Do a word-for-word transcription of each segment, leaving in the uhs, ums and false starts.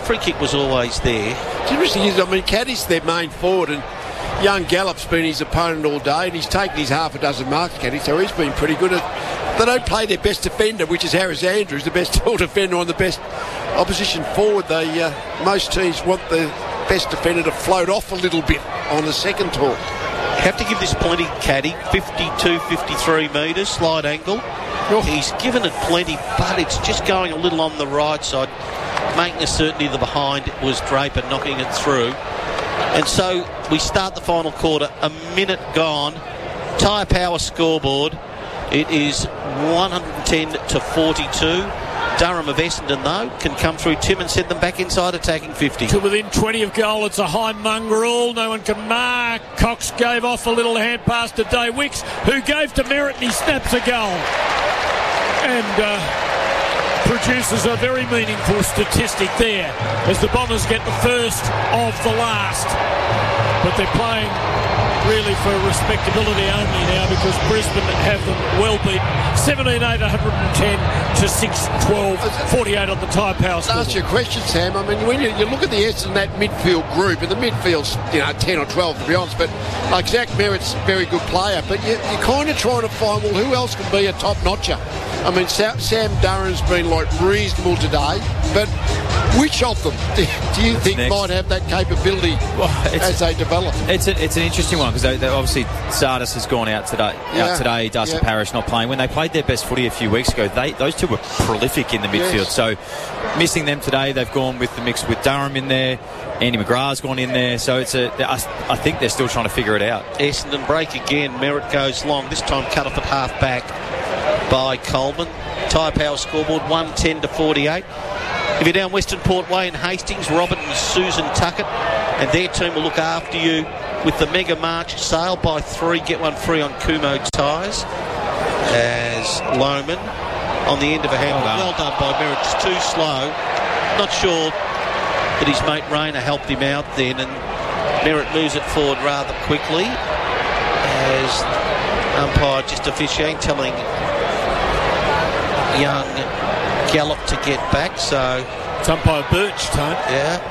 free kick was always there. It's interesting, is, I mean, Caddy's their main forward, and young Gallop's been his opponent all day, and he's taken his half a dozen marks, Caddy, so he's been pretty good. They don't play their best defender, which is Harris Andrews, the best tall defender on the best opposition forward. They uh, most teams want the best defender to float off a little bit on the second talk. Have to give this plenty, Caddy. fifty-two, fifty-three metres, slight angle. Oh. He's given it plenty, but it's just going a little on the right side, making a certainty the behind was Draper knocking it through. And so we start the final quarter, a minute gone. Tyre Power scoreboard. It is one hundred ten to forty-two. Durham of Essendon, though, can come through Tim and send them back inside attacking fifty. To within twenty of goal, it's a high mongrel. No one can mark. Cox gave off a little hand pass to Day Wicks, who gave to Merritt, and he snaps a goal. And uh, produces a very meaningful statistic there as the Bombers get the first of the last. But they're playing really for respectability only now because Brisbane have them well beaten. seventeen eight, one hundred ten to six twelve, forty-eight on the Tyre Power score. That's your question, Sam. I mean, when you, you look at the Essendon, that midfield group, and the midfield's, you know, ten or twelve to be honest, but like Zach Merritt's a very good player, but you, you're kind of trying to find, well, who else can be a top-notcher? I mean, Sam, Sam Durham's been, like, reasonable today, but which of them do, do you What's think next? might have that capability well, as they develop? It's a, it's an interesting one because they, they obviously Sardis has gone out today. Yeah. Out today, Dustin yeah. Parrish not playing. When they played their best footy a few weeks ago, they those two were prolific in the midfield. Yes. So missing them today, they've gone with the mix with Durham in there. Andy McGrath's gone in there. So it's a. I, I think they're still trying to figure it out. Essendon break again. Merritt goes long. This time cut off at half back by Coleman. Tyre Power scoreboard one ten to forty-eight. If you're down Western Port Way in Hastings, Robert and Susan Tuckett and their team will look after you with the Mega March sale. Buy three, get one free on Kumo tyres. As Lohman on the end of a handle. Well done by Merritt. Just too slow. Not sure that his mate Rayner helped him out then, and Merritt moves it forward rather quickly as umpire just officiating, telling young Gallop to get back. So it's umpire Birch time. Yeah.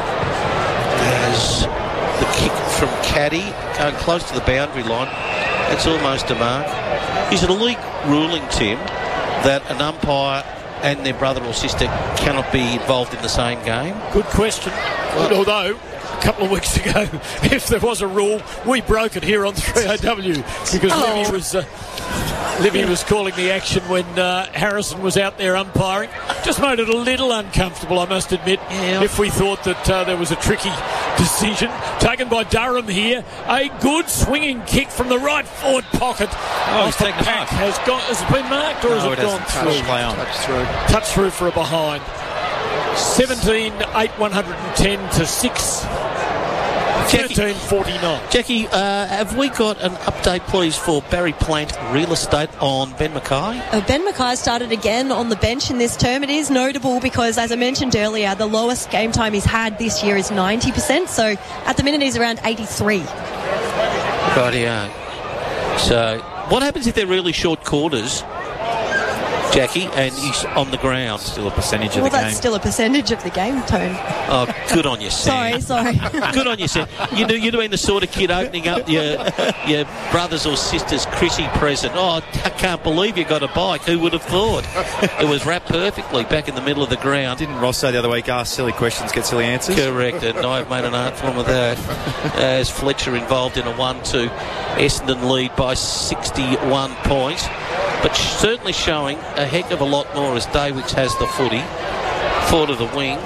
As the kick from Caddy going close to the boundary line, it's almost a mark. Is it a league ruling, Tim, that an umpire and their brother or sister cannot be involved in the same game? Good question. Well, although a couple of weeks ago, if there was a rule, we broke it here on three A W because oh. Livy was uh, Livy was calling the action when uh, Harrison was out there umpiring. Just made it a little uncomfortable, I must admit, yeah. if we thought that uh, there was a tricky decision taken by Durham here. A good swinging kick from the right forward pocket. Oh, he's taken a mark. Has, gone, has it been marked or no, has it, it gone touch, through? Play on. Touch through. Touch through for a behind. seventeen eight, one hundred ten to six. thirteen forty-nine. Jackie, uh, have we got an update, please, for Barry Plant Real Estate on Ben Mackay? Uh, Ben Mackay started again on the bench in this term. It is notable because, as I mentioned earlier, the lowest game time he's had this year is ninety percent. So at the minute he's around eighty-three. Rightio. So what happens if they're really short quarters, Jackie, and he's on the ground? Still a percentage well, of the game. Well, that's still a percentage of the game, Tone. Oh, good on you, Sam. sorry, sorry. Good on you, Sam. You know, you'd have been the sort of kid opening up your your brother's or sister's Chrissy present. Oh, I can't believe you got a bike. Who would have thought? It was wrapped perfectly back in the middle of the ground. Didn't Ross say the other week, ask silly questions, get silly answers? Correct, and I've made an art form of that. As Fletcher involved in a one two. Essendon lead by sixty-one points. But certainly showing a heck of a lot more as Daywicks has the footy. Forward of the wing.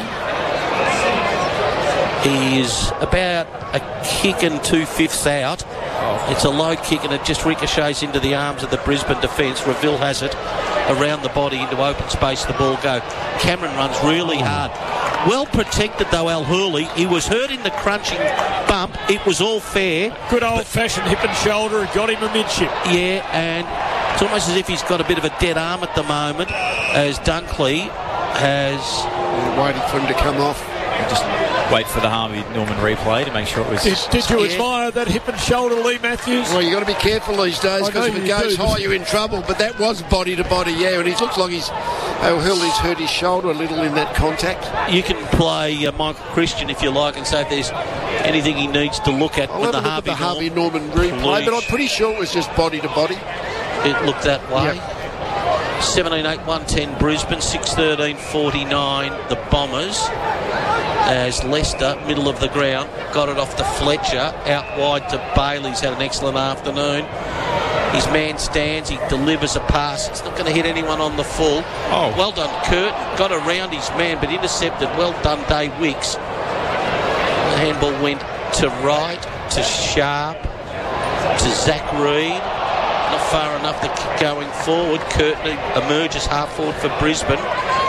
He is about a kick and two-fifths out. It's a low kick and it just ricochets into the arms of the Brisbane defence. Reville has it around the body into open space. The ball go. Cameron runs really hard. Well protected though, Al Hurley. He was hurt in the crunching bump. It was all fair. Good old-fashioned hip and shoulder. It got him a midship. Yeah, and it's almost as if he's got a bit of a dead arm at the moment, as Dunkley has... We're waiting for him to come off. Just wait for the Harvey Norman replay to make sure it was... Did, did you Yeah. admire that hip and shoulder, Lee Matthews? Well, you've got to be careful these days I because know if it you goes do. high, you're in trouble. But that was body to body, yeah, and he looks like he's oh, held his hurt his shoulder a little in that contact. You can play uh, Michael Christian if you like and say if there's anything he needs to look at I'll with have the a look at Harvey, the Harvey Norman replay, but I'm pretty sure it was just body to body. It looked that way. Yep. seventeen eight one ten Brisbane, six thirteen forty-nine the Bombers, as Leicester, middle of the ground, got it off to Fletcher, out wide to Bailey's, had an excellent afternoon. His man stands, he delivers a pass, it's not going to hit anyone on the full. Oh. Well done Curtin, got around his man but intercepted. Well done Day Wicks. The handball went to right, to Sharp, to Zach Reed. Not far enough to kick going forward. Curtin emerges half forward for Brisbane.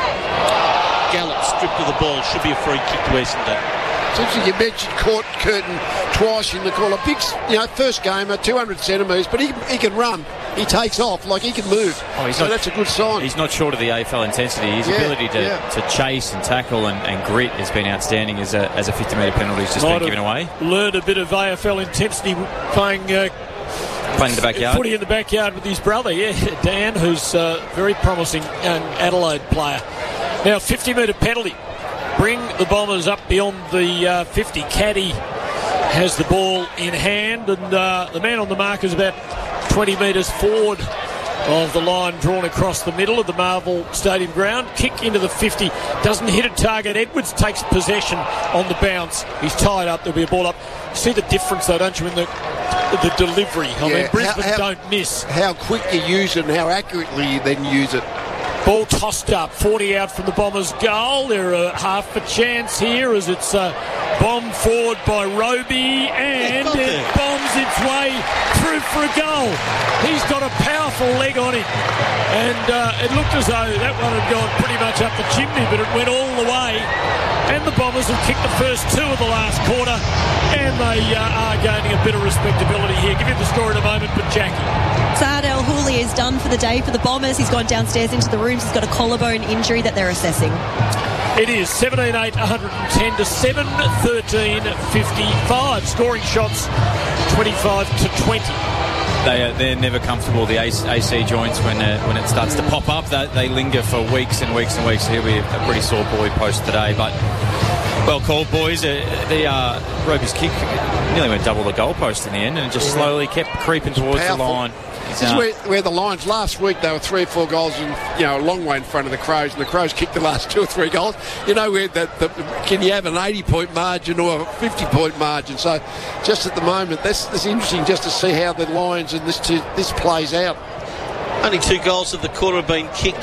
Gallup stripped of the ball. Should be a free kick to Essendon. Since you mentioned caught Curtin twice in the call, a big, you know, first gamer, two hundred centimetres, but he, he can run. He takes off, like he can move. Oh, he's so not- that's a good sign. He's not short of the A F L intensity. His Yeah, ability to, yeah. to chase and tackle and, and grit has been outstanding as a, as a fifty metre penalty has just Might been given away. have learned a bit of A F L intensity playing uh, Playing in the backyard. footy in the backyard with his brother, yeah, Dan, who's a very promising young Adelaide player. Now, fifty metre penalty. Bring the Bombers up beyond the uh, fifty. Caddy has the ball in hand, and uh, the man on the mark is about twenty metres forward of the line drawn across the middle of the Marvel Stadium ground. Kick into the fifty, doesn't hit a target. Edwards takes possession on the bounce. He's tied up, there'll be a ball up. See the difference though, don't you, in the the delivery? I Yeah, mean, Brisbane how- how- don't miss. How quick you use it and how accurately you then use it. Ball tossed up, forty out from the Bombers' goal. They're a half a chance here as it's uh, bombed forward by Roby, and got it there. bombs its way through for a goal. He's got a powerful leg on him, and uh, it looked as though that one had gone pretty much up the chimney, but it went all the way. And the Bombers have kicked the first two of the last quarter, and they uh, are gaining a bit of respectability here. Give you the score in a moment, but Jackie. Saad El Houli is done for the day for the Bombers. He's gone downstairs into the rooms. He's got a collarbone injury that they're assessing. It is seventeen eight one ten to seven thirteen fifty-five. Scoring shots twenty-five to twenty. They are, they're never comfortable, the A C joints, when uh, when it starts to pop up. They, they linger for weeks and weeks and weeks. Here we have a pretty sore boy post today, but well called, boys. Uh, the uh, Roby's kick nearly went double the goalpost in the end, and it just slowly kept creeping towards Powerful. the line. He's, This is uh, where, where the Lions last week, they were three or four goals and, you know, a long way in front of the Crows, and the Crows kicked the last two or three goals. You know, where the, the, can you have an eighty point margin or a fifty point margin? So just at the moment, that's, that's interesting just to see how the Lions and this two, this plays out. Only two goals of the quarter have been kicked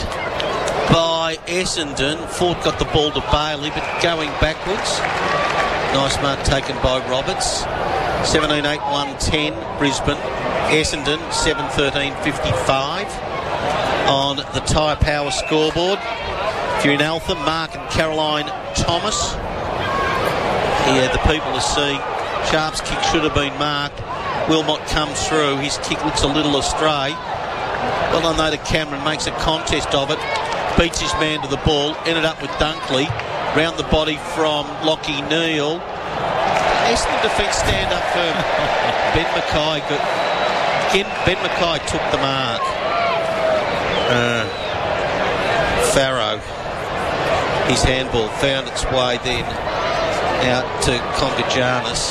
by Essendon. Fort got the ball to Bailey, but going backwards. Nice mark taken by Roberts. seventeen eight one ten Brisbane. Essendon seven thirteen fifty-five on the Tyre Power scoreboard. If you're in Eltham, Mark and Caroline Thomas. Here the people to see. Sharp's kick should have been marked. Wilmot comes through. His kick looks a little astray. Well done though to Cameron, makes a contest of it. Beats his man to the ball. Ended up with Dunkley. Round the body from Lockie Neal. Essendon defence stand up firm. Ben Mackay got... Again, Ben Mackay took the mark. Uh, Farrow, his handball found its way then out to Congajanis.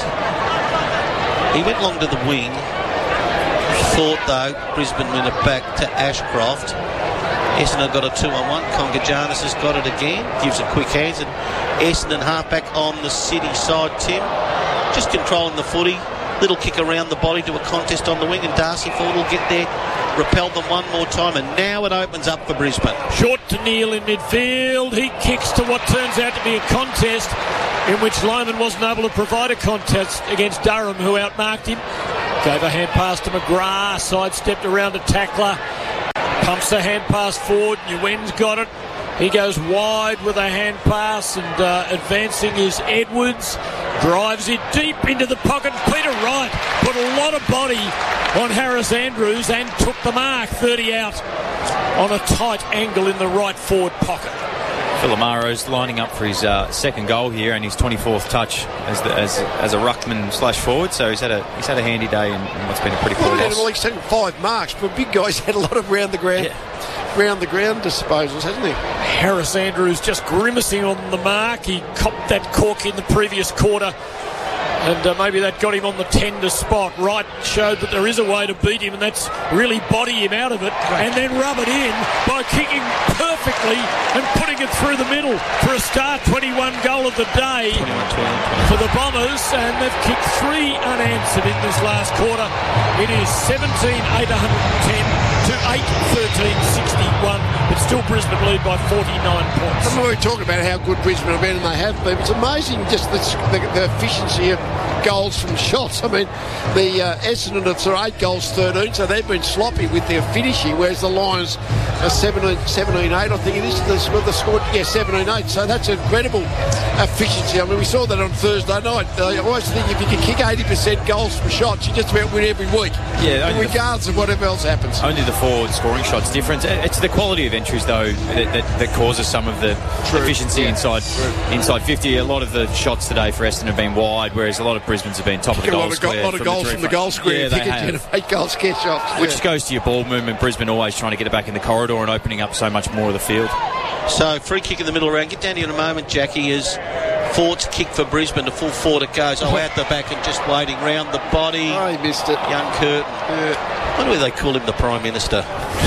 He went long to the wing. Thought though Brisbane win it back to Ashcroft. Essendon got a two on one. Congajanis has got it again. Gives it quick hands, and Essendon halfback on the City side. Tim just controlling the footy. Little kick around the body to a contest on the wing, and Darcy Ford will get there, repel them one more time, and now it opens up for Brisbane. Short to Neil in midfield. He kicks to what turns out to be a contest in which Lyman wasn't able to provide a contest against Durham, who outmarked him. Gave a hand pass to McGrath, sidestepped around a tackler, pumps the hand pass forward. Nguyen's got it. He goes wide with a hand pass, and uh, advancing is Edwards. Drives it deep into the pocket. Peter Wright put a lot of body on Harris Andrews and took the mark. thirty out on a tight angle in the right forward pocket. Filamaro's lining up for his uh, second goal here and his twenty-fourth touch as the, as as a ruckman slash forward. So he's had a he's had a handy day in, in what's been a pretty poor well, loss. Well, he's taken five marks, but big guy's had a lot of round the ground, yeah. round the ground disposals, hasn't he? Harris Andrews just grimacing on the mark. He copped that cork in the previous quarter. And uh, maybe that got him on the tender spot. Wright showed that there is a way to beat him, and that's really body him out of it and then rub it in by kicking perfectly and putting it through the middle for a start twenty-one goal of the day for the Bombers. And they've kicked three unanswered in this last quarter. It is seventeen eight ten to eight thirteen sixty-one, but still Brisbane lead by forty-nine points. I mean, we're talking about how good Brisbane have been, and they have been. It's amazing just the, the, the efficiency of goals from shots. I mean, the uh, Essendon have sort of eight goals, thirteen, so they've been sloppy with their finishing, whereas the Lions are seventeen eight, I think it is. The, the score, yeah, seventeen eight, so that's incredible efficiency. I mean, we saw that on Thursday night. Uh, I always think if you can kick eighty percent goals from shots, you just about win every week, yeah, regardless of whatever else happens. Only the forward scoring shots difference. It's the quality of entries, though, that, that, that causes some of the True. efficiency yeah. inside True. inside fifty. A lot of the shots today for Essendon have been wide, whereas a lot of Brisbane's have been top of the goal square. A lot of goals from the goal square. Yeah, they have. Eight goal scare shots. Which yeah. goes to your ball movement. Brisbane always trying to get it back in the corridor and opening up so much more of the field. So, free kick in the middle round. Get down here in a moment, Jackie, as Fort's kick for Brisbane, the full forward it goes. Oh, out the back and just waiting round the body. Oh, he missed it. Young Curtin. Yeah. I wonder whether they call him the Prime Minister.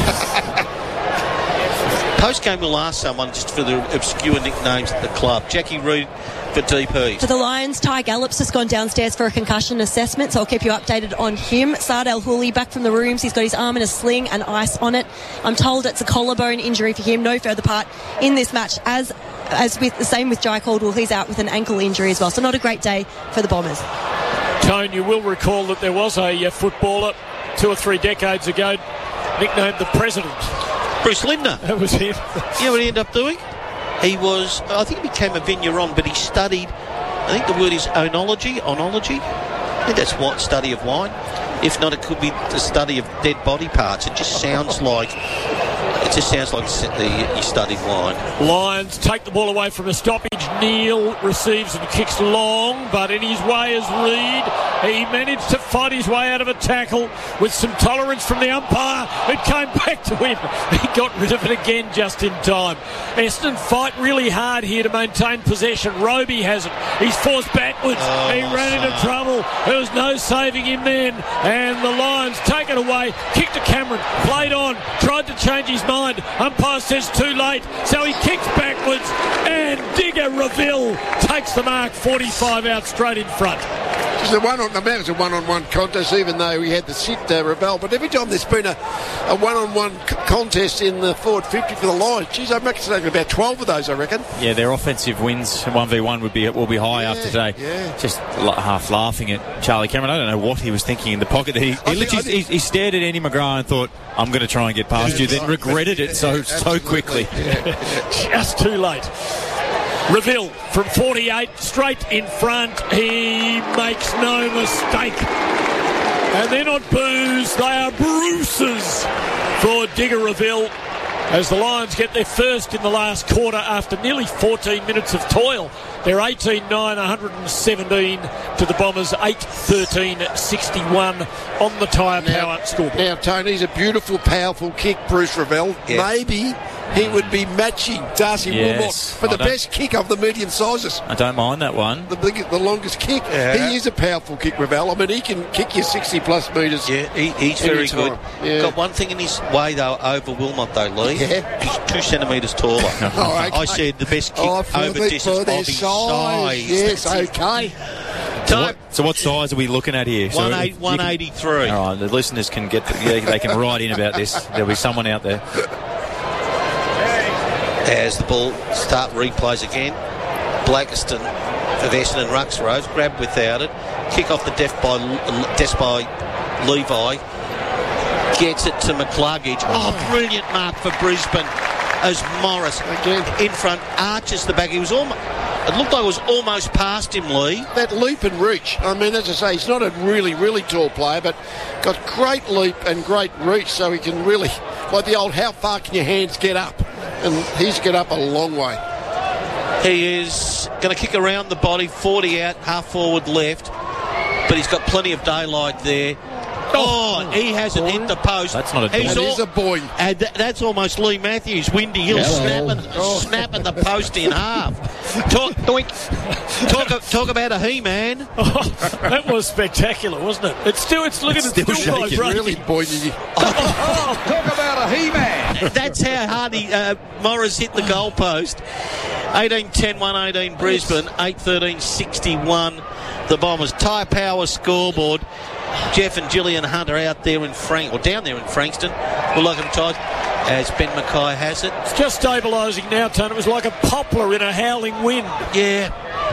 Post-game we'll ask someone just for the obscure nicknames at the club. Jackie Reid for D P. For the Lions, Ty Gallop's just gone downstairs for a concussion assessment, so I'll keep you updated on him. Saad El Houli back from the rooms. He's got his arm in a sling and ice on it. I'm told it's a collarbone injury for him. No further part in this match. As as with the same with Jai Caldwell, he's out with an ankle injury as well. So not a great day for the Bombers. Tone, you will recall that there was a uh, footballer two or three decades ago nicknamed the President. Bruce Lindner. That was him. You know what he ended up doing? He was, I think he became a vigneron, but he studied, I think the word is oenology, oenology. I think that's what, study of wine. If not, it could be the study of dead body parts. It just sounds like, it just sounds like you studied wine. Lions take the ball away from a stoppage. Neal receives and kicks long, but in his way is Reid. He managed to fight his way out of a tackle with some tolerance from the umpire. It came back to him. He got rid of it again just in time. Essendon fight really hard here to maintain possession. Roby has it. He's forced backwards. Oh, he ran son. into trouble. There was no saving him then. And the Lions take it away. Kick to Cameron. Played on. Tried to change his mind. Umpire says too late. So he kicks backwards. And Digger Reville takes the mark. forty-five out straight in front. It's a one on, that was a one-on-one contest, even though he had to sit uh, Ravel. But every time there's been a, a one-on-one c- contest in the forward fifty for the Lions, geez, I reckon it's taken about twelve of those, I reckon. Yeah, their offensive wins one v one would be will be high yeah, after today. Yeah. Just l- half laughing at Charlie Cameron. I don't know what he was thinking in the pocket. He, he, think, literally, he, he stared at Andy McGrath and thought, I'm going to try and get past yeah, you, then regretted it so so quickly. Yeah. Just too late. Reville from forty-eight, straight in front. He makes no mistake. And they're not boos, they are bruises for Digger Reville as the Lions get their first in the last quarter after nearly fourteen minutes of toil. They're eighteen nine, one hundred seventeen to the Bombers, eight thirteen sixty-one on the Tyre Power scoreboard. Now, Tony's a beautiful, powerful kick, Bruce Revelle. Yeah. Maybe he would be matching Darcy yes, Wilmot for the best kick of the medium sizes. I don't mind that one. The biggest, the longest kick. Yeah. He is a powerful kick, Revelle. I mean, he can kick you sixty plus metres. Yeah, he, he's very good. Yeah. Got one thing in his way, though, over Wilmot, though, Lee. Yeah. He's two centimetres taller. oh, okay. I said the best kick oh, over the, distance of his size. size. Yes, okay. So what, so what size are we looking at here? So one eighty-three. All right, the listeners can get, they, they can write in about this. There'll be someone out there. As the ball start replays again, Blackiston of Essendon and Ruxrose grabbed without it, kick off the death by death by Levi, gets it to McCluggage. Oh, brilliant mark for Brisbane as Morris again in front arches the back. He was almost, it looked like it was almost past him, Lee. That leap and reach. I mean, as I say, he's not a really, really tall player, but got great leap and great reach, so he can really, like the old, how far can your hands get up? And he's get up a long way. He is going to kick around the body, forty out, half forward left, but he's got plenty of daylight there. Oh, he hasn't hit the post. That's not a He's That all, is a boy. And th- that's almost Lee Matthews, windy. He'll snapping, snapping the post in half. Talk, doink. talk, talk about a he-man. Oh, that was spectacular, wasn't it? It's still, it's looking, it's still, still shaking. vibrating. Really pointy. Oh, talk about a he-man. That's how hard he, uh, Morris hit the goalpost. eighteen ten, one eighteen Brisbane, eight thirteen sixty-one the Bombers. Tyre Power scoreboard. Jeff and Gillian Hunter out there in Frank, or down there in Frankston. We'll look at Todd as Ben Mackay has it. It's just stabilising now, Tony. It was like a poplar in a howling wind. Yeah.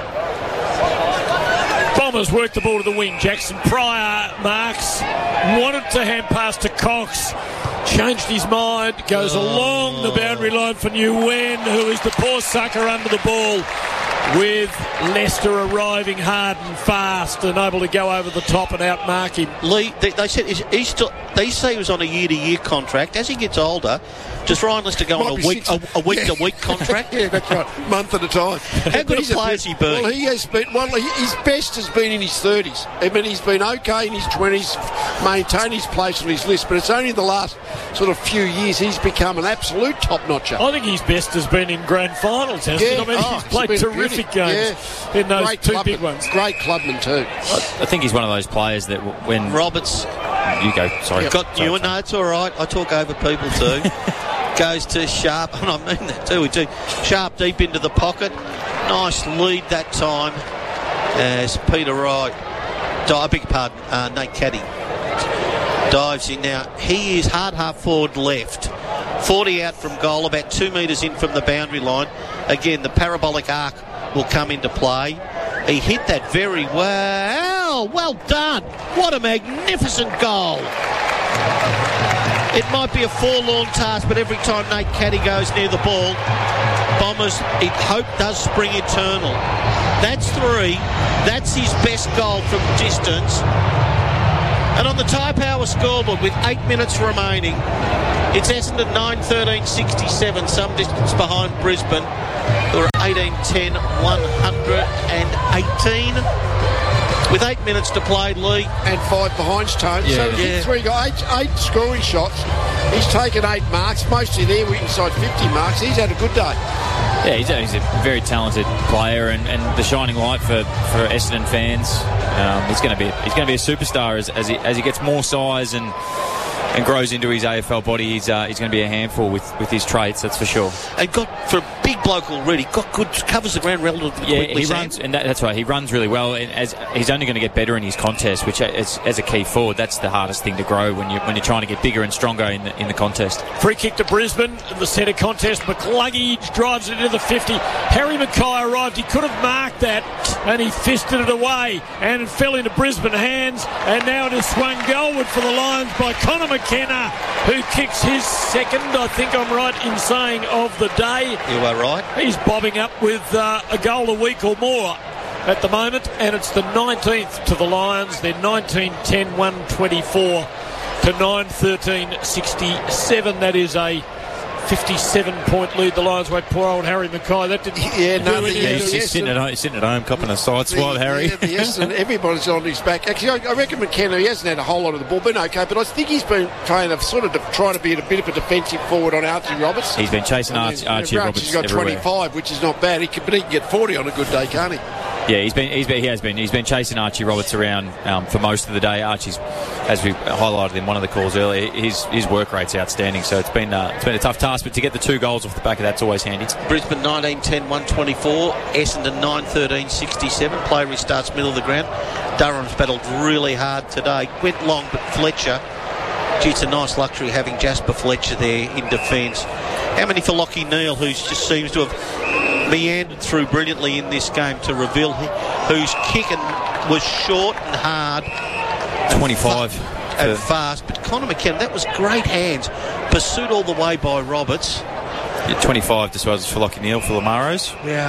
Bombers work the ball to the wing. Jackson Pryor marks, wanted to hand pass to Cox, changed his mind, goes oh. along the boundary line for New Wen, who is the poor sucker under the ball, with Leicester arriving hard and fast and able to go over the top and outmark him. Lee, they, they said he's, he's still. They say he was on a year-to-year contract. As he gets older, does Ryan Lister go Might on a be week, six. a, a week-to-week contract? Yeah, that's right. Month at a time. How good a player has he been? Well, he has been. Well, he, his best has been in his thirties. I mean, he's been okay in his twenties, maintained his place on his list, but it's only in the last sort of few years he's become an absolute top-notcher. I think his best has been in grand finals, hasn't Yeah. it? I mean, Oh, he's played been terrific brilliant. games Yeah. in those Great two clubman. big ones. Great clubman too. I, I think he's one of those players that w- when Roberts. you go, sorry, You've got sorry, you, no, it's all right. I talk over people too. Goes to Sharp, and I mean that too. We do. Sharp deep into the pocket. Nice lead that time as Peter Wright, I beg your pardon, uh, Nate Caddy dives in. Now he is hard half forward left, forty out from goal, about two metres in from the boundary line. Again, the parabolic arc will come into play. He hit that very well. Well done. What a magnificent goal. It might be a forlorn task, but every time Nate Caddy goes near the ball, Bombers, it hope does spring eternal. That's three. That's his best goal from distance. And on the Tyre Power scoreboard with eight minutes remaining, it's Essendon nine thirteen sixty-seven, some distance behind Brisbane, who are eighteen ten one eighteen. With eight minutes to play, Lee. And five behind Stone. Yeah. So Yeah. three got eight, eight scoring shots. He's taken eight marks, mostly there inside fifty marks. He's had a good day. Yeah, he's a, he's a very talented player and, and the shining light for, for Essendon fans. Um, he's going to be he's going to be a superstar as, as he as he gets more size and and grows into his A F L body. He's uh, he's going to be a handful with, with his traits, that's for sure. And got, for a big bloke already, got good, covers the ground relatively Yeah, quickly. he Sam. runs, and that, that's right. He runs really well, and as he's only going to get better in his contest, which as, as a key forward, that's the hardest thing to grow when you when you're trying to get bigger and stronger in the in the contest. Free kick to Brisbane in the centre contest. McCluggage drives it into the fifty. Harry Mackay arrived. He could have marked that, and he fisted it away, and it fell into Brisbane hands. And now it is swung goalward for the Lions by Connor McKenna, who kicks his second, I think I'm right in saying, of the day. You are right. He's bobbing up with uh, a goal a week or more at the moment, and it's the nineteenth to the Lions. They're nineteen ten one twenty-four to nine thirteen sixty-seven. That is a fifty-seven point lead. The Lions wait. Poor old Harry Mackay. That didn't Yeah, no, do the- anything. Yeah, Yeah, he's yes, just sitting at home, sitting at home, copping a side The- swat, Harry. Yeah, the Essendon, everybody's on his back. Actually, I, I reckon McKenna, he hasn't had a whole lot of the ball, been okay, but I think he's been trying to sort of de- trying to be a bit of a defensive forward on Archie Roberts. He's been chasing I mean, Archie, Archie you know, Roberts Archie's got everywhere. twenty-five, which is not bad. He can, but he can get forty on a good day, can't he? Yeah, he's been, he's been, he has been, he's been chasing Archie Roberts around um, for most of the day. Archie's, as we highlighted in one of the calls earlier, his his work rate's outstanding. So it's been uh, it's been a tough task, but to get the two goals off the back of that's always handy. Brisbane nineteen ten one twenty-four, Essendon nine thirteen sixty-seven. Play restarts middle of the ground. Durham's battled really hard today. Went long, but Fletcher, gee, it's a nice luxury having Jasper Fletcher there in defence. How many for Lockie Neal, who just seems to have meandered through brilliantly in this game to reveal whose kicking was short and hard. twenty-five. And for- fast, but Connor McKenna, that was great hands. Pursued all the way by Roberts. Yeah, twenty-five disposals for Lockie Neal for Lamaros. Yeah.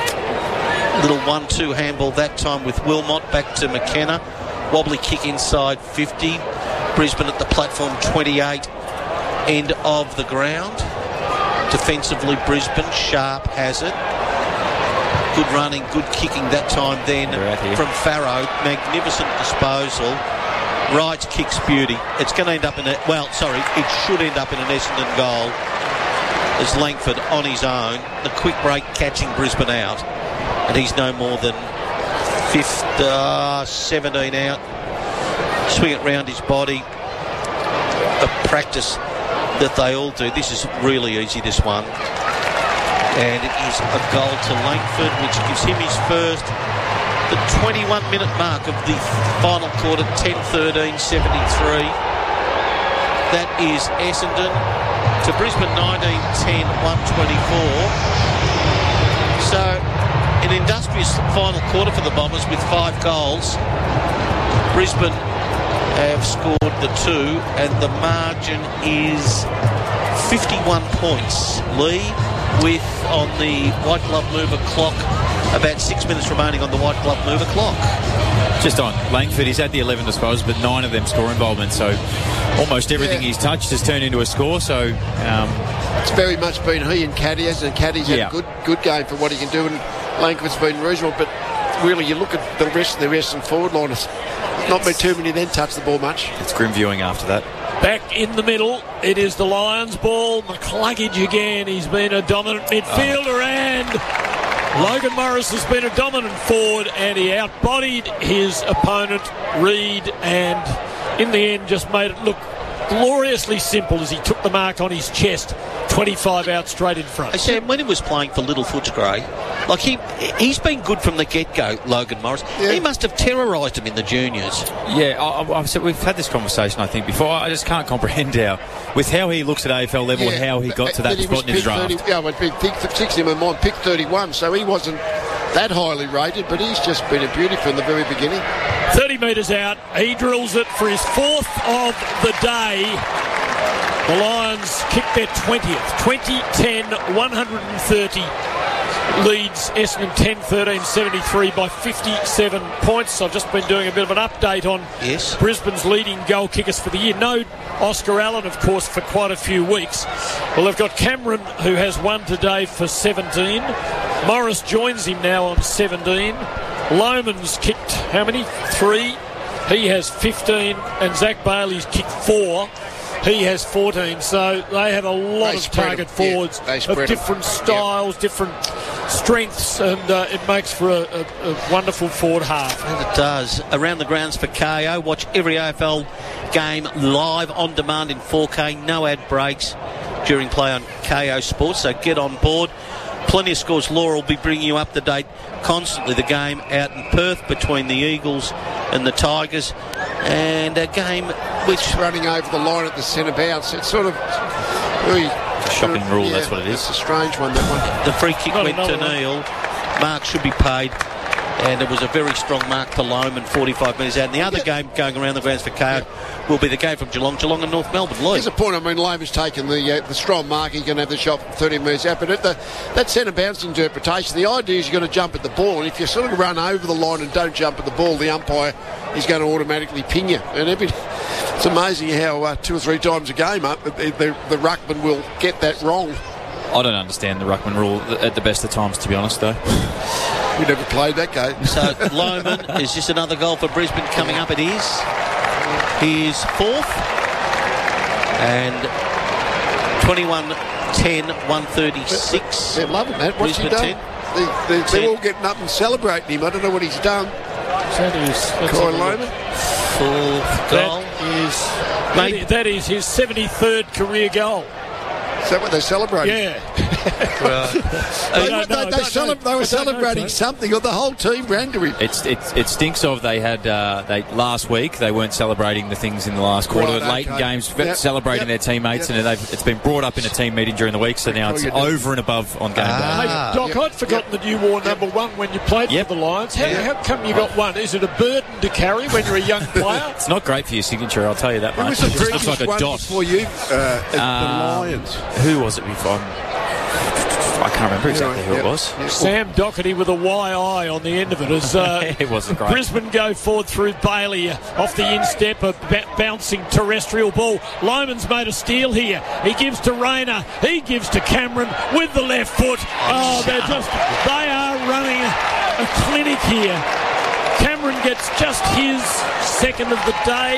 Little one two handball that time with Wilmot back to McKenna. Wobbly kick inside fifty. Brisbane at the platform twenty-eight. End of the ground. Defensively, Brisbane. Sharp has it. Good running, good kicking that time then from Farrow. Magnificent disposal. Wright kicks beauty. It's going to end up in a... Well, sorry, it should end up in an Essendon goal. As Langford on his own. The quick break catching Brisbane out. And he's no more than fifth, uh, seventeen out. Swing it round his body. A practice that they all do. This is really easy, this one. And it is a goal to Langford, which gives him his first. The twenty-one minute mark of the final quarter, ten thirteen seventy-three. That is Essendon to Brisbane nineteen ten one twenty-four. So an industrious final quarter for the Bombers with five goals. Brisbane have scored the two, and the margin is fifty-one points. Lee, with on the White Glove Mover clock, about six minutes remaining on the White Glove Mover clock. Just on Langford, he's had the eleven disposals, but nine of them score involvement, so almost everything yeah. he's touched has turned into a score. So um, it's very much been he and Caddy, and Caddy's had yeah. a good good game for what he can do, and Langford's been reasonable. But really, you look at the rest of the Essendon forward line, it's not been too many then touch the ball much. It's grim viewing after that. Back in the middle, it is the Lions' ball. McCluggage again. He's been a dominant midfielder, oh. and Logan Morris has been a dominant forward, and he outbodied his opponent, Reid, and in the end just made it look gloriously simple as he took the mark on his chest. twenty-five out straight in front. Hey, Sam, when he was playing for Little Footscray, like he, he's been good from the get-go, Logan Morris. Yeah. He must have terrorised him in the juniors. Yeah, I, I, so we've had this conversation, I think, before. I just can't comprehend how, with how he looks at A F L level, yeah, and how he got to that spot in his draft. thirty, yeah, well, picked sixty in my mind, picked thirty-one, so he wasn't that highly rated, but he's just been a beauty from the very beginning. thirty metres out, he drills it for his fourth of the day. The Lions kick their twentieth. twenty ten, one thirty. Leads Essendon ten thirteen seventy-three by fifty-seven points. I've just been doing a bit of an update on yes. Brisbane's leading goal kickers for the year. No Oscar Allen, of course, for quite a few weeks. Well, they've got Cameron, who has one today for seventeen. Morris joins him now on seventeen. Loman's kicked how many? Three. He has fifteen, and Zach Bailey's kicked four. He has fourteen, so they have a lot they of target them. forwards yeah, of different them. styles, yep. different strengths, and uh, it makes for a, a, a wonderful forward half. And it does. Around the grounds for K O. Watch every A F L game live on demand in four K. No ad breaks during play on K O Sports, so get on board. Plenty of scores. Laura will be bringing you up to date constantly. The game out in Perth between the Eagles and the Tigers, and a game which running over the line at the centre bounce. It's sort of really shocking sort of, rule. Yeah, that's what it is. It's a strange one. That one. The free kick Not went to Neil. Mark should be paid. And it was a very strong mark to Loman, forty-five metres out. And the other yeah. game going around the grounds for K O yeah. will be the game from Geelong, Geelong and North Melbourne. Lee. There's a point. I mean, Loman's taken the uh, the strong mark. He's going to have the shot from thirty metres out. But at the, that centre bounce interpretation, the idea is you're going to jump at the ball. And if you sort of run over the line and don't jump at the ball, the umpire is going to automatically ping you. And every, it's amazing how uh, two or three times a game up, the, the, the ruckman will get that wrong. I don't understand the ruckman rule at the best of times, to be honest, though. We never played that game. So Loman, is this another goal for Brisbane coming up? It is. He is fourth. And twenty-one ten, one thirty-six. They're loving that. What's he done? They, they, they're all getting up and celebrating him. I don't know what he's done. That is Corey Loman. Fourth goal. That is, that, that is his seventy-third career goal. Is that what they're celebrating? Yeah. Well, they, they, know, they, they, cele- they were celebrating know, something, or the whole team ran to him. It's, it's, it stinks of they had uh, they last week they weren't celebrating the things in the last quarter. Right, late okay. in games, yep. celebrating yep. their teammates, yep. and they've, it's been brought up in a team meeting during the week. So now it's over and above on game ah. day. Hey, Doc, yep. I'd forgotten yep. that you wore number one when you played yep. for the Lions. How, yep. how come you got one? Is it a burden to carry when you're a young player? It's not great for your signature, I'll tell you that much. Who was the it just looks like a dot for you? Uh, at um, the Lions. Who was it before? I can't remember exactly who yep. it was. Yep. Sam Doherty with a Y I on the end of it as uh, it wasn't great. Brisbane go forward through Bailey off the instep, a b- bouncing terrestrial ball. Loman's made a steal here. He gives to Rayner. He gives to Cameron with the left foot. Oh, they're just, they are running a, a clinic here. Cameron gets just his second of the day.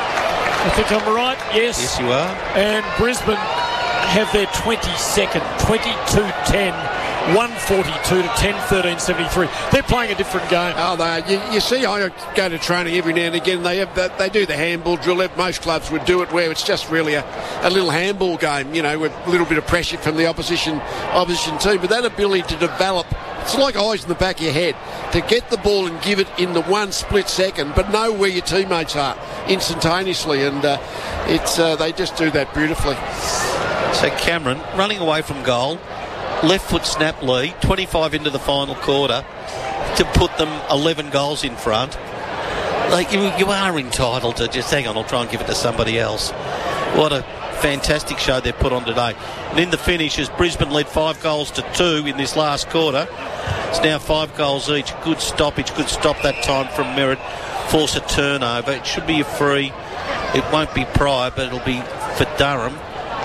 I think I'm right. Yes. Yes, you are. And Brisbane have their twenty-second, twenty-two ten, one forty-two to ten thirteen seventy-three. They're playing a different game. Oh, they you, you see, I go to training every now and again. They have that, they do the handball drill. Most clubs would do it where it's just really a, a little handball game, you know, with a little bit of pressure from the opposition opposition team. But that ability to develop, it's like eyes in the back of your head, to get the ball and give it in the one split second, but know where your teammates are instantaneously, and uh, it's uh, they just do that beautifully. So Cameron running away from goal, left foot snap lead, twenty-five into the final quarter to put them eleven goals in front. Like you, you are entitled to just hang on, I'll try and give it to somebody else. What a fantastic show they've put on today. And in the finish, as Brisbane led five goals to two in this last quarter, it's now five goals each. Good stoppage, good stop that time from Merritt. Force a turnover. It should be a free. It won't be Pryor, but it'll be for Durham.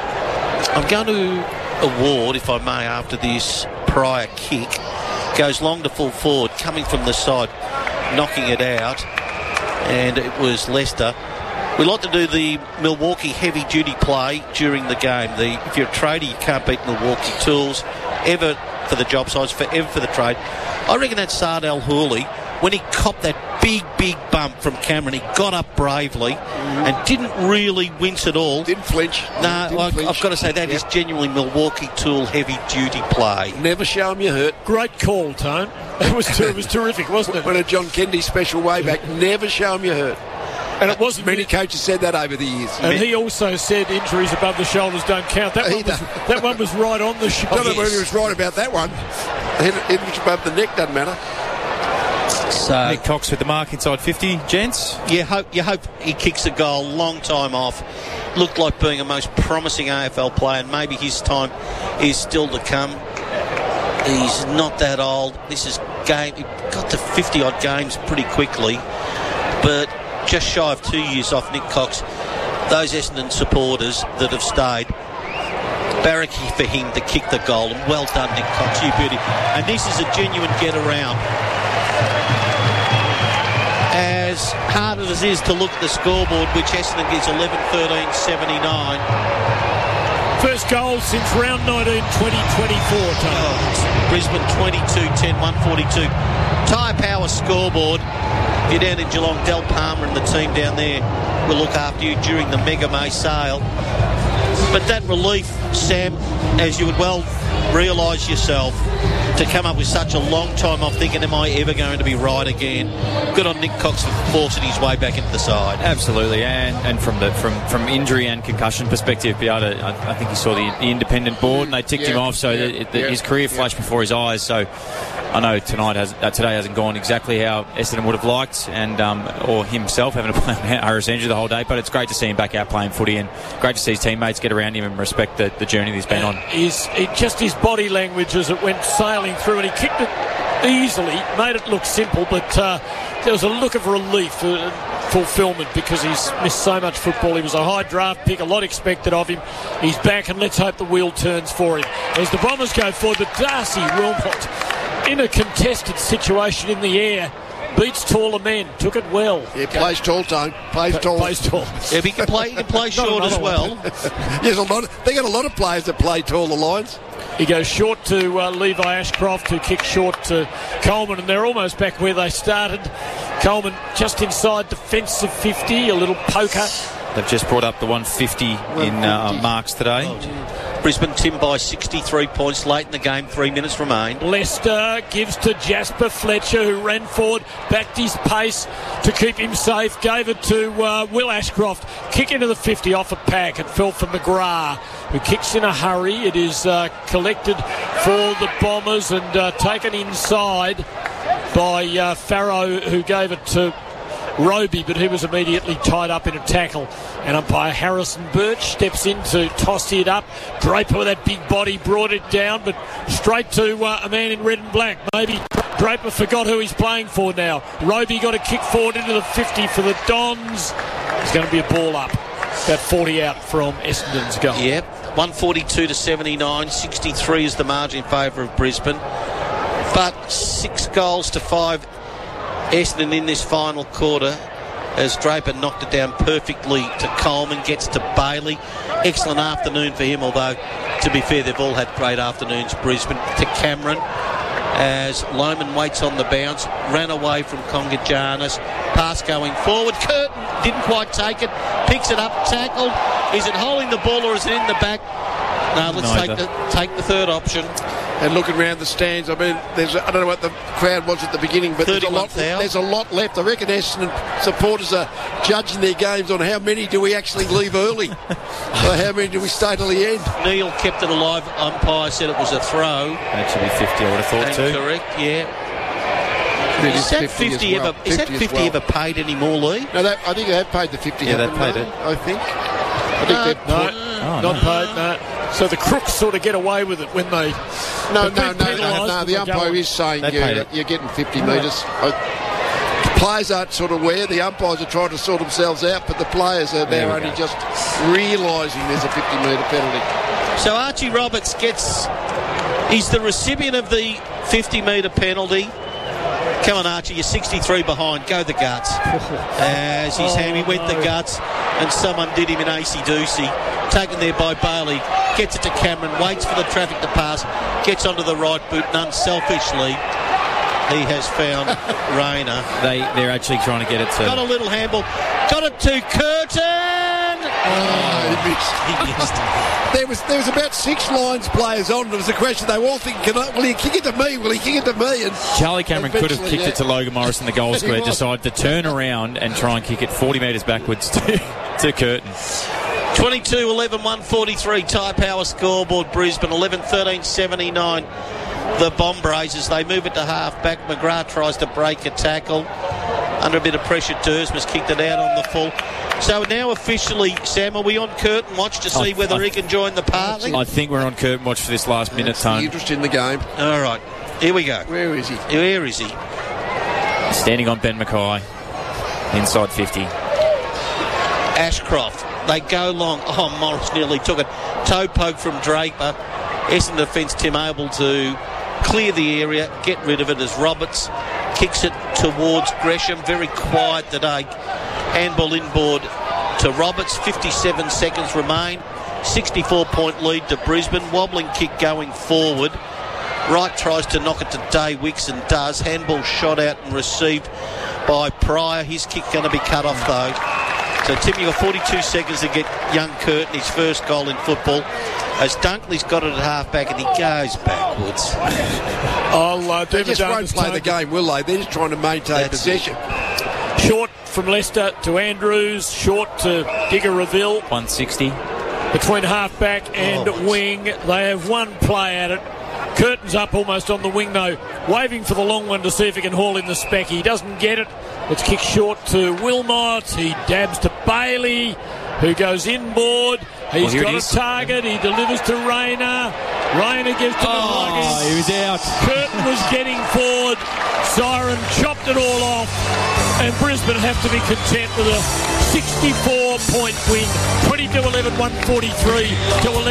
I'm going to award, if I may, after this Pryor kick. Goes long to full forward, coming from the side, knocking it out. And it was Leicester. We like to do the Milwaukee heavy-duty play during the game. The, if you're a trader, you can't beat Milwaukee tools. Ever for the job sites, forever for the trade. I reckon that's Sardal Hooley. When he copped that big, big bump from Cameron, he got up bravely mm-hmm. and didn't really wince at all. Didn't flinch. No, nah, well, I've got to say that yep. is genuinely Milwaukee tool heavy-duty play. Never show him you're hurt. Great call, Tone. It was, it was terrific, wasn't it? When a John Kennedy special way back, never show him you're hurt. And it wasn't many coaches said that over the years. And he also said injuries above the shoulders don't count. That one was, that one was right on the shoulders. I don't know whether he was right about that one. Injuries above the neck doesn't matter. So Nick Cox with the mark inside fifty, gents. You hope you hope he kicks a goal. Long time off. Looked like being a most promising A F L player, and maybe his time is still to come. He's not that old. This is game. He got to fifty odd games pretty quickly, but just shy of two years off Nick Cox. Those Essendon supporters that have stayed, barracking for him to kick the goal, and well done, Nick Cox, you beauty. And this is a genuine get around. As hard as it is to look at the scoreboard, which Essendon gets eleven thirteen seventy-nine. First goal since round nineteen twenty twenty-four. Oh, Brisbane twenty-two ten, one forty-two. Tyre Power scoreboard. If you're down in Geelong, Del Palmer and the team down there will look after you during the Mega May sale. But that relief, Sam, as you would well realise yourself, to come up with such a long time off thinking, am I ever going to be right again? Good on Nick Cox for forcing his way back into the side. Absolutely, and and from the from, from injury and concussion perspective, be able to, I, I think he saw the, the independent board and they ticked yeah, him off, so yeah, that, that yeah, his career flashed yeah. before his eyes. So I know tonight has uh, today hasn't gone exactly how Essendon would have liked, and um, or himself having to play Harris Andrew the whole day. But it's great to see him back out playing footy, and great to see his teammates get around him and respect the, the journey that he's been on. His, it, just his body language as it went sailing through, and he kicked it easily, made it look simple, but uh, there was a look of relief and fulfilment because he's missed so much football. He was a high draft pick, a lot expected of him. He's back, and let's hope the wheel turns for him. As the Bombers go forward, but Darcy Wilmot, in a contested situation in the air, beats taller men. Took it well. Yeah, plays tall, Tone. Plays P- tall. Plays tall. Yeah, but he can play, he can play short as well. Yes, a lot of, they got a lot of players that play taller lines. He goes short to uh, Levi Ashcroft, who kicks short to Coleman, and they're almost back where they started. Coleman just inside defensive fifty, a little poker. They've just brought up the one fifty in uh, marks today. Oh, Brisbane Tim by sixty-three points late in the game, three minutes remain. Leicester gives to Jasper Fletcher, who ran forward, backed his pace to keep him safe, gave it to uh, Will Ashcroft. Kick into the fifty off a pack. It fell for McGrath, who kicks in a hurry. It is uh, collected for the Bombers and uh, taken inside by uh, Farrow, who gave it to Roby, but he was immediately tied up in a tackle. And umpire Harrison Birch steps in to toss it up. Draper with that big body brought it down, but straight to uh, a man in red and black. Maybe Draper forgot who he's playing for now. Roby got a kick forward into the fifty for the Dons. It's going to be a ball up. About forty out from Essendon's goal. Yep, one forty-two to seventy-nine. sixty-three is the margin in favour of Brisbane. But six goals to five Essendon in this final quarter as Draper knocked it down perfectly to Coleman, gets to Bailey. Excellent afternoon for him, although to be fair they've all had great afternoons. Brisbane to Cameron as Lohmann waits on the bounce, ran away from Congajanis, pass going forward, Curtin didn't quite take it, picks it up, tackled. Is it holding the ball or is it in the back? No, let's Neither. take the take the third option. And looking around the stands, I mean, there's I don't know what the crowd was at the beginning, but there's a lot. thirty-one thousand. There's a lot left. I reckon Essendon supporters are judging their games on how many do we actually leave early, or how many do we stay till the end. Neil kept it alive. Umpire said it was a throw. That should be fifty, I would have thought And too. correct, yeah. It Is that fifty fifty as well. ever? Is that as fifty well. ever paid anymore, Lee? No, that, I think they have paid the fifty. Yeah, haven't they've paid they? it. I think. I think No, they've No, put- Oh, not no. paid, no. So the crooks sort of get away with it when they... No, But no, they're no, no, penalised no. when The they go umpire on. is saying They paid you're, it. you're getting fifty metres. Uh, Players aren't sort of aware. The umpires are trying to sort themselves out, but the players are There now we only go. just realising there's a fifty metre penalty. So Archie Roberts gets... He's the recipient of the fifty metre penalty. Come on, Archie, you're sixty-three behind. Go the guts. As his Oh, hammy went the no. guts, and someone did him in acey-doocy. Taken there by Bailey. Gets it to Cameron, waits for the traffic to pass, gets onto the right boot, and unselfishly, he has found Rayner. They, they're actually trying to get it to... Got a little handball. Got it to Curtin! Oh, he missed. He missed. There was there was about six Lions players on. There was a question. They were all thinking, Can I, will he kick it to me? Will he kick it to me? And Charlie Cameron could have Eventually, kicked yeah. it to Logan Morris in the goal He square, was. decided to turn around and try and kick it forty metres backwards to, to Curtin. twenty-two eleven one forty-three Tyre Power scoreboard. Brisbane eleven thirteen seventy-nine. The Bomb Brazers, they move it to half back. McGrath tries to break a tackle under a bit of pressure. Dursman's kicked it out on the full. So now officially, Sam, are we on curtain watch to see I- whether I- he can join the party? I think we're on curtain watch for this last minute, that's the Tone. interest in the game. All right, here we go. Where is he? Where is he? Standing on Ben Mackay, inside fifty. Ashcroft. They go long. Oh, Morris nearly took it. Toe poke from Draper. Essendon defence Tim able to clear the area, get rid of it as Roberts kicks it towards Gresham. Very quiet today. Handball inboard to Roberts. fifty-seven seconds remain. sixty-four point lead to Brisbane. Wobbling kick going forward. Wright tries to knock it to Day Wicks and does. Handball shot out and received by Pryor. His kick going to be cut off though. So Tim, you've got forty-two seconds to get young Curtin his first goal in football. As Dunkley's got it at half back and he goes backwards. I'll uh, do They the just won't Davis play the token. game, will they? They're just trying to maintain That's it. possession. Short from Leicester to Andrews, short to Digger Reville. one sixty. Between half-back and Oh. wing, they have one play at it. Curtin's up almost on the wing though, waving for the long one to see if he can haul in the speck. He doesn't get it. It's kicked short to Wilmot. He dabs to Bailey, who goes inboard. He's Well, here it got a is. target. He delivers to Rayner. Rayner gives to Oh, McLaughlin. he was out. Curtin was getting forward. Siren chopped it all off. And Brisbane have to be content with a sixty-four point win. twenty-two eleven, one forty-three to eleven.